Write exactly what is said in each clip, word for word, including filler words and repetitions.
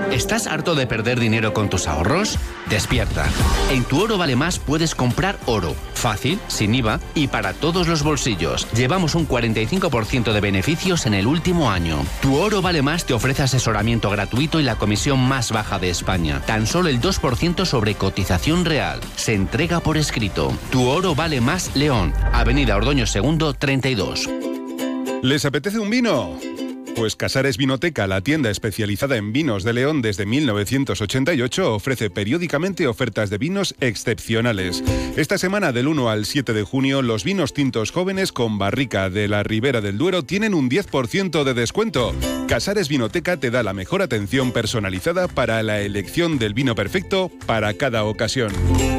¿Estás harto de perder dinero con tus ahorros? Despierta. En Tu Oro Vale Más puedes comprar oro, fácil, sin I V A y para todos los bolsillos. Llevamos un cuarenta y cinco por ciento de beneficios en el último año. Tu Oro Vale Más te ofrece asesoramiento gratuito y la comisión más baja de España. Tan solo el dos por ciento sobre cotización real. Se entrega por escrito. Tu Oro Vale Más León. Avenida Ordoño Segundo, treinta y dos. ¿Les apetece un vino? Pues Casares Vinoteca, la tienda especializada en vinos de León desde mil novecientos ochenta y ocho, ofrece periódicamente ofertas de vinos excepcionales. Esta semana, del uno al siete de junio, los vinos tintos jóvenes con barrica de la Ribera del Duero tienen un diez por ciento de descuento. Casares Vinoteca te da la mejor atención personalizada para la elección del vino perfecto para cada ocasión.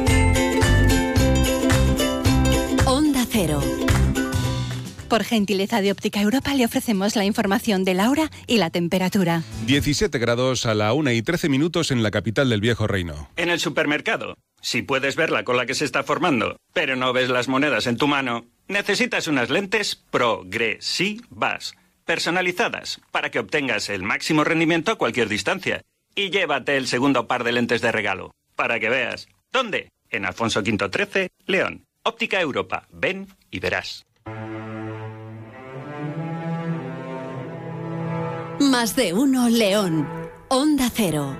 Onda Cero. Por gentileza de Óptica Europa le ofrecemos la información de la hora y la temperatura. diecisiete grados a la una y trece minutos en la capital del Viejo Reino. En el supermercado, si puedes ver la cola que se está formando, pero no ves las monedas en tu mano, necesitas unas lentes progresivas, personalizadas, para que obtengas el máximo rendimiento a cualquier distancia. Y llévate el segundo par de lentes de regalo, para que veas. ¿Dónde? En Alfonso Quinto trece, León. Óptica Europa. Ven y verás. Más de uno León. Onda Cero.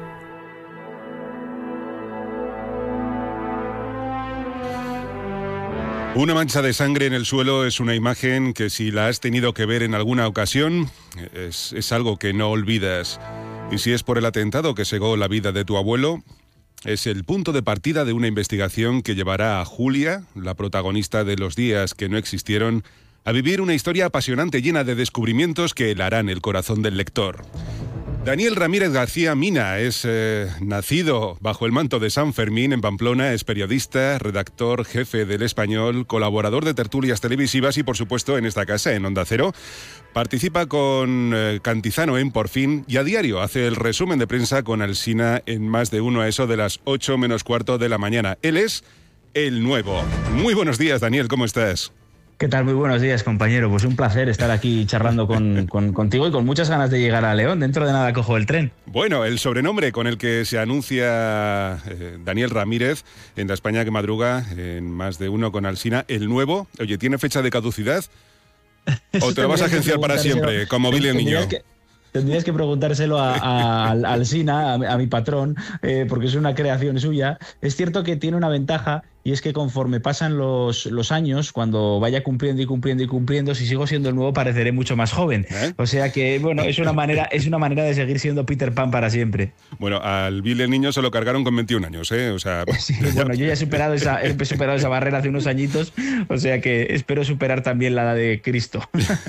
Una mancha de sangre en el suelo es una imagen que, si la has tenido que ver en alguna ocasión, es, es algo que no olvidas. Y si es por el atentado que cegó la vida de tu abuelo, es el punto de partida de una investigación que llevará a Julia, la protagonista de Los días que no existieron, a vivir una historia apasionante llena de descubrimientos que helarán el corazón del lector. Daniel Ramírez García Mina es eh, nacido bajo el manto de San Fermín en Pamplona, es periodista, redactor, jefe del Español, colaborador de tertulias televisivas y, por supuesto, en esta casa, en Onda Cero. Participa con eh, Cantizano en Por Fin y a diario hace el resumen de prensa con Alsina en Más de Uno a eso de las ocho menos cuarto de la mañana. Él es El Nuevo. Muy buenos días, Daniel, ¿cómo estás? ¿Qué tal? Muy buenos días, compañero. Pues un placer estar aquí charlando con, con, contigo y con muchas ganas de llegar a León. Dentro de nada cojo el tren. Bueno, el sobrenombre con el que se anuncia eh, Daniel Ramírez en La España que madruga, en Más de Uno con Alsina, El Nuevo. Oye, ¿tiene fecha de caducidad? ¿O te lo vas a agenciar para siempre, como Billy el Niño? Que... Tendrías que preguntárselo a, a, a Alsina, a, a mi patrón, eh, porque es una creación suya. Es cierto que tiene una ventaja, y es que conforme pasan los, los años, cuando vaya cumpliendo y cumpliendo y cumpliendo, si sigo siendo el nuevo, pareceré mucho más joven. ¿Eh? O sea que, bueno, es una manera es una manera de seguir siendo Peter Pan para siempre. Bueno, al Billy el Niño se lo cargaron con veintiún años, ¿eh? O sea... Sí, bueno, yo ya he superado esa, he superado esa barrera hace unos añitos, o sea que espero superar también la edad de Cristo.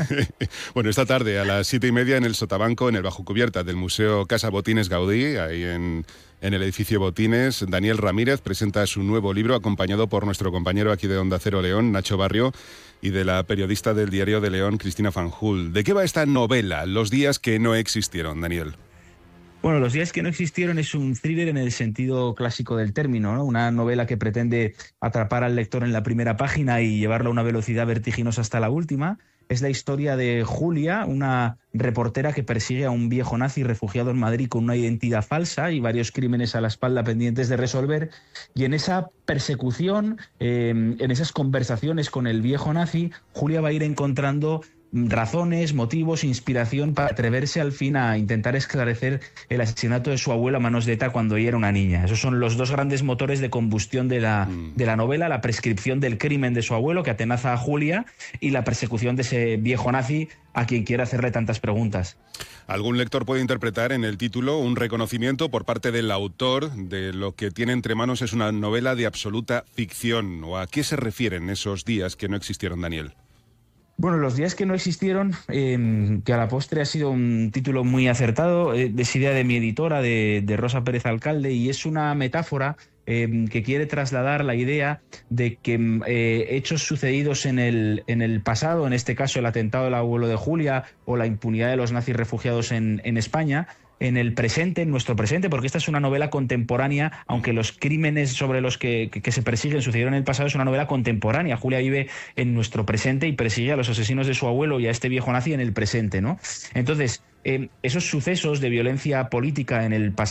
Bueno, esta tarde a las siete y media en el Sotabanco, en el bajo cubierta del Museo Casa Botines Gaudí, ahí en... En el edificio Botines, Daniel Ramírez presenta su nuevo libro, acompañado por nuestro compañero aquí de Onda Cero León, Nacho Barrio, y de la periodista del Diario de León, Cristina Fanjul. ¿De qué va esta novela, Los días que no existieron, Daniel? Bueno, Los días que no existieron es un thriller en el sentido clásico del término, ¿no? Una novela que pretende atrapar al lector en la primera página y llevarlo a una velocidad vertiginosa hasta la última. Es la historia de Julia, una reportera que persigue a un viejo nazi refugiado en Madrid con una identidad falsa y varios crímenes a la espalda pendientes de resolver. Y en esa persecución, eh, en esas conversaciones con el viejo nazi, Julia va a ir encontrando razones, motivos, inspiración para atreverse al fin a intentar esclarecer el asesinato de su abuela a manos de ETA cuando ella era una niña. Esos son los dos grandes motores de combustión de la, mm. de la novela: la prescripción del crimen de su abuelo, que atenaza a Julia, y la persecución de ese viejo nazi a quien quiera hacerle tantas preguntas. Algún lector puede interpretar en el título un reconocimiento por parte del autor de lo que tiene entre manos es una novela de absoluta ficción. ¿O a qué se refieren esos días que no existieron, Daniel? Bueno, Los días que no existieron, eh, que a la postre ha sido un título muy acertado, eh, es idea de mi editora, de, de Rosa Pérez Alcalde, y es una metáfora eh, que quiere trasladar la idea de que eh, hechos sucedidos en el, en el pasado, en este caso el atentado del abuelo de Julia o la impunidad de los nazis refugiados en, en España, en el presente, en nuestro presente, porque esta es una novela contemporánea, aunque los crímenes sobre los que, que, que se persiguen sucedieron en el pasado, es una novela contemporánea. Julia vive en nuestro presente y persigue a los asesinos de su abuelo y a este viejo nazi en el presente, ¿no? Entonces, eh, esos sucesos de violencia política en el pasado